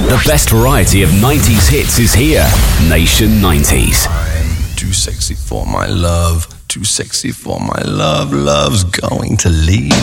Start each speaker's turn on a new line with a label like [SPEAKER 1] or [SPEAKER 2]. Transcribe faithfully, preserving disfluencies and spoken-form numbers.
[SPEAKER 1] The best variety of nineties hits is here. Nation nineties.
[SPEAKER 2] I'm too sexy for my love. Too sexy for my love. Love's going to leave.